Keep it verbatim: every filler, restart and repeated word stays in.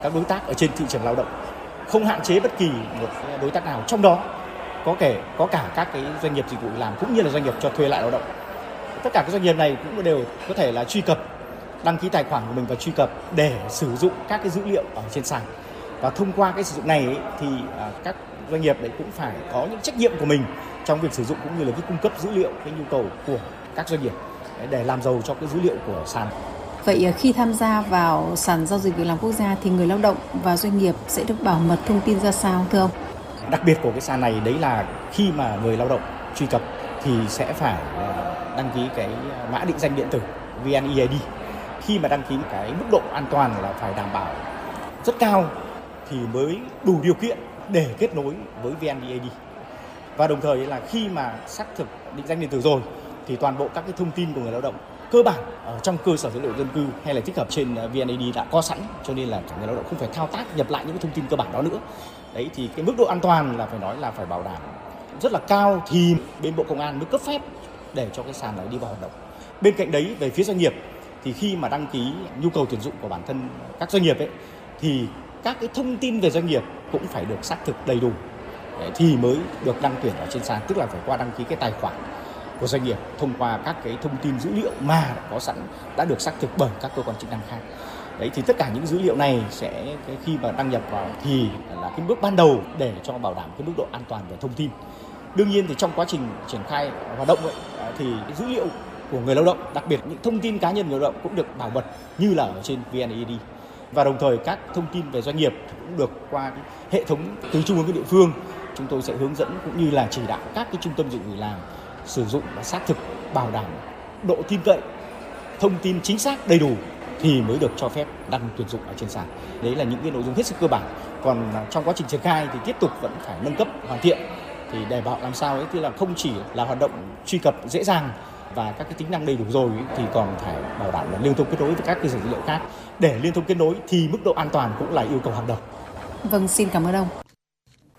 Các đối tác ở trên thị trường lao động không hạn chế bất kỳ một đối tác nào, trong đó có kể có cả các cái doanh nghiệp dịch vụ việc làm cũng như là doanh nghiệp cho thuê lại lao động. Tất cả các doanh nghiệp này cũng đều có thể là truy cập, đăng ký tài khoản của mình và truy cập để sử dụng các cái dữ liệu ở trên sàn. Và thông qua cái sử dụng này ấy, thì à, các doanh nghiệp đấy cũng phải có những trách nhiệm của mình trong việc sử dụng cũng như là cái cung cấp dữ liệu, cái nhu cầu của các doanh nghiệp để làm giàu cho cái dữ liệu của sàn. Vậy khi tham gia vào sàn giao dịch việc làm quốc gia thì người lao động và doanh nghiệp sẽ được bảo mật thông tin ra sao thưa ông? Đặc biệt của cái sàn này đấy là khi mà người lao động truy cập thì sẽ phải đăng ký cái mã định danh điện tử vê en e i đê. Khi mà đăng ký cái mức độ an toàn là phải đảm bảo rất cao thì mới đủ điều kiện để kết nối với vê en e i đê. Và đồng thời là khi mà xác thực định danh điện tử rồi thì toàn bộ các cái thông tin của người lao động cơ bản ở trong cơ sở dữ liệu dân cư hay là tích hợp trên vê en e i đê đã có sẵn, cho nên là người lao động không phải thao tác nhập lại những cái thông tin cơ bản đó nữa. Đấy thì cái mức độ an toàn là phải nói là phải bảo đảm rất là cao thì bên Bộ Công an mới cấp phép để cho cái sàn này đi vào hoạt động. Bên cạnh đấy về phía doanh nghiệp thì khi mà đăng ký nhu cầu tuyển dụng của bản thân các doanh nghiệp ấy thì các cái thông tin về doanh nghiệp cũng phải được xác thực đầy đủ thì mới được đăng tuyển ở trên sàn, tức là phải qua đăng ký cái tài khoản của doanh nghiệp thông qua các cái thông tin dữ liệu mà đã có sẵn, đã được xác thực bởi các cơ quan chức năng khác. Đấy thì tất cả những dữ liệu này sẽ khi mà đăng nhập vào thì là cái bước ban đầu để cho bảo đảm cái mức độ an toàn về thông tin. Đương nhiên thì trong quá trình triển khai hoạt động ấy, thì cái dữ liệu của người lao động, đặc biệt những thông tin cá nhân người lao động cũng được bảo mật như là ở trên vê en e i đê. Và đồng thời các thông tin về doanh nghiệp cũng được qua cái hệ thống từ trung ương đến địa phương, chúng tôi sẽ hướng dẫn cũng như là chỉ đạo các cái trung tâm dịch vụ việc làm sử dụng và xác thực bảo đảm độ tin cậy, thông tin chính xác đầy đủ thì mới được cho phép đăng tuyển dụng ở trên sàn. Đấy là những cái nội dung hết sức cơ bản. Còn trong quá trình triển khai thì tiếp tục vẫn phải nâng cấp hoàn thiện thì để bảo làm sao ấy thì là không chỉ là hoạt động truy cập dễ dàng và các cái tính năng đầy đủ rồi ấy, thì còn phải bảo đảm là liên thông kết nối với các cơ sở dữ liệu khác. Để liên thông kết nối thì mức độ an toàn cũng là yêu cầu hàng đầu. Vâng, xin cảm ơn ông.